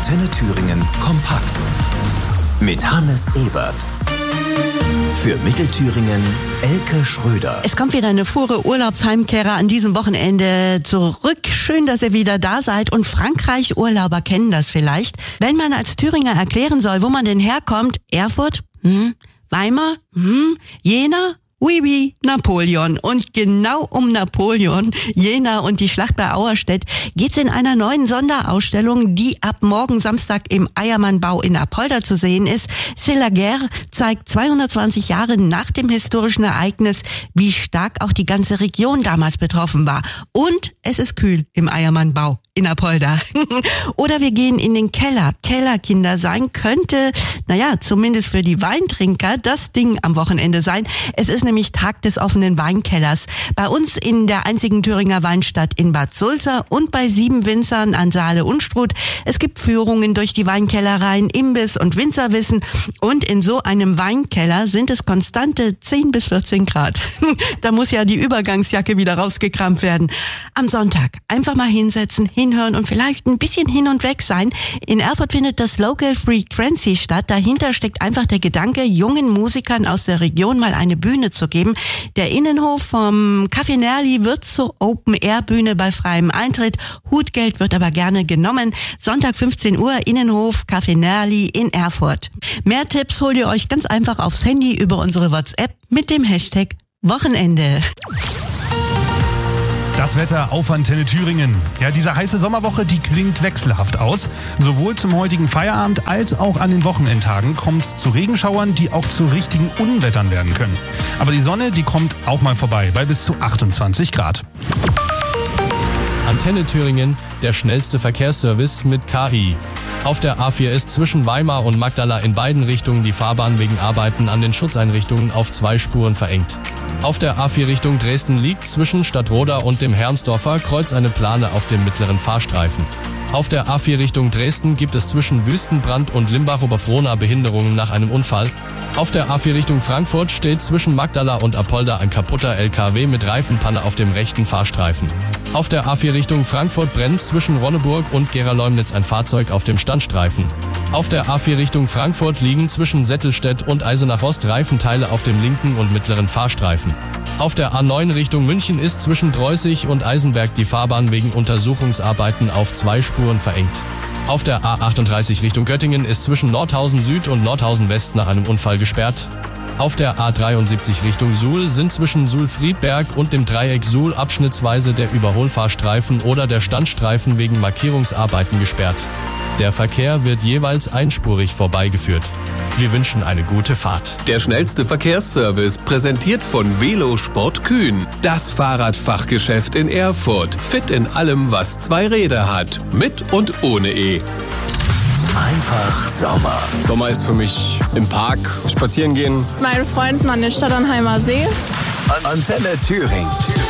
Antenne Thüringen kompakt. Mit Hannes Ebert. Für Mittelthüringen Elke Schröder. Es kommt wieder eine Fuhre Urlaubsheimkehrer an diesem Wochenende zurück. Schön, dass ihr wieder da seid. Und Frankreich-Urlauber kennen das vielleicht. Wenn man als Thüringer erklären soll, wo man denn herkommt, Erfurt, Weimar, Jena, oui, oui, Napoleon. Und genau um Napoleon, Jena und die Schlacht bei Auerstedt geht's in einer neuen Sonderausstellung, die ab morgen Samstag im Eiermannbau in Apolda zu sehen ist. C'est la guerre zeigt 220 Jahre nach dem historischen Ereignis, wie stark auch die ganze Region damals betroffen war. Und es ist kühl im Eiermannbau in Apolda. Oder wir gehen in den Keller. Kellerkinder sein könnte, zumindest für die Weintrinker, das Ding am Wochenende sein. Es ist nämlich Tag des offenen Weinkellers. Bei uns in der einzigen Thüringer Weinstadt in Bad Sulza und bei 7 Winzern an Saale und Struth. Es gibt Führungen durch die Weinkellereien, Imbiss und Winzerwissen. Und in so einem Weinkeller sind es konstante 10 bis 14 Grad. Da muss ja die Übergangsjacke wieder rausgekramt werden. Am Sonntag einfach mal hinsetzen, hinhören und vielleicht ein bisschen hin und weg sein. In Erfurt findet das Local Frequency statt. Dahinter steckt einfach der Gedanke, jungen Musikern aus der Region mal eine Bühne zu geben. Der Innenhof vom Café Nerli wird zur Open-Air-Bühne bei freiem Eintritt. Hutgeld wird aber gerne genommen. Sonntag 15 Uhr, Innenhof, Café Nerli in Erfurt. Mehr Tipps holt ihr euch ganz einfach aufs Handy über unsere WhatsApp mit dem Hashtag Wochenende. Das Wetter auf Antenne Thüringen. Ja, diese heiße Sommerwoche, die klingt wechselhaft aus. Sowohl zum heutigen Feierabend als auch an den Wochenendtagen kommt es zu Regenschauern, die auch zu richtigen Unwettern werden können. Aber die Sonne, die kommt auch mal vorbei, bei bis zu 28 Grad. Antenne Thüringen, der schnellste Verkehrsservice mit KI. Auf der A4 ist zwischen Weimar und Magdala in beiden Richtungen die Fahrbahn wegen Arbeiten an den Schutzeinrichtungen auf 2 Spuren verengt. Auf der A4 Richtung Dresden liegt zwischen Stadtroda und dem Hermsdorfer Kreuz eine Plane auf dem mittleren Fahrstreifen. Auf der A4 Richtung Dresden gibt es zwischen Wüstenbrand und Limbach-Oberfrohna Behinderungen nach einem Unfall. Auf der A4 Richtung Frankfurt steht zwischen Magdala und Apolda ein kaputter LKW mit Reifenpanne auf dem rechten Fahrstreifen. Auf der A4 Richtung Frankfurt brennt zwischen Ronneburg und Gera-Leumnitz ein Fahrzeug auf dem Standstreifen. Auf der A4 Richtung Frankfurt liegen zwischen Settelstedt und Eisenach-Ost Reifenteile auf dem linken und mittleren Fahrstreifen. Auf der A9 Richtung München ist zwischen Dreußig und Eisenberg die Fahrbahn wegen Untersuchungsarbeiten auf 2 Spuren verengt. Auf der A38 Richtung Göttingen ist zwischen Nordhausen Süd und Nordhausen West nach einem Unfall gesperrt. Auf der A73 Richtung Suhl sind zwischen Suhl-Friedberg und dem Dreieck Suhl abschnittsweise der Überholfahrstreifen oder der Standstreifen wegen Markierungsarbeiten gesperrt. Der Verkehr wird jeweils einspurig vorbeigeführt. Wir wünschen eine gute Fahrt. Der schnellste Verkehrsservice, präsentiert von Velosport Kühn. Das Fahrradfachgeschäft in Erfurt. Fit in allem, was 2 Räder hat. Mit und ohne E. Einfach Sommer. Sommer ist für mich im Park spazieren gehen. Mein Freund an den Stadternheimer See. Antenne Thüringen.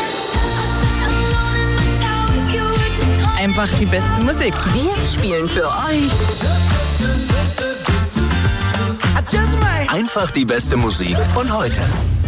Einfach die beste Musik. Wir spielen für euch Einfach die beste Musik von heute.